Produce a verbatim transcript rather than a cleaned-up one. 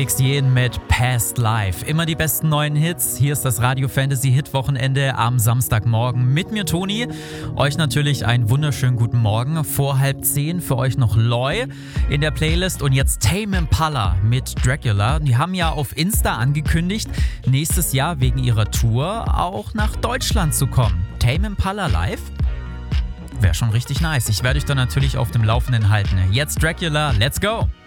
Felix Jähn mit Past Life. Immer die besten neuen Hits. Hier ist das Radio Fantasy Hit Wochenende am Samstagmorgen mit mir, Toni. Euch natürlich einen wunderschönen guten Morgen. Vor halb zehn für euch noch Loy in der Playlist und jetzt Tame Impala mit Dracula. Die haben ja auf Insta angekündigt, nächstes Jahr wegen ihrer Tour auch nach Deutschland zu kommen. Tame Impala live? Wäre schon richtig nice. Ich werde euch dann natürlich auf dem Laufenden halten. Jetzt Dracula, let's go!